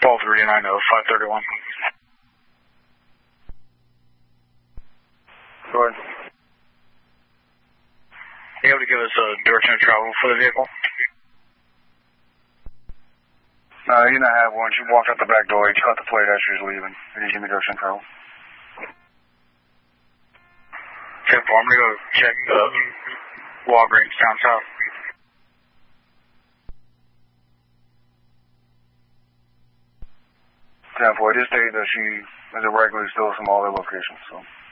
Paul 3 and I know 531. Go ahead. You able to give us a direction of travel for the vehicle? No, you not have one. She walked out the back door. He cut the plate as she was leaving. He didn't give me direction of travel. Okay, Paul, I'm going to go check the Walgreens down south. 10-4, it did state that she is irregularly still some other locations, so.